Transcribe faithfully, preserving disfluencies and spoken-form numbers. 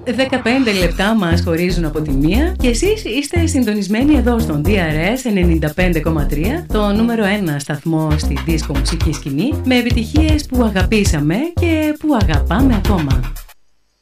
δεκαπέντε λεπτά μας χωρίζουν από τη μία και εσείς είστε συντονισμένοι εδώ στον ντι αρ ες ενενήντα πέντε κόμμα τρία, το νούμερο ένα σταθμό στη δίσκο μουσική σκηνή, με επιτυχίες που αγαπήσαμε και που αγαπάμε ακόμα.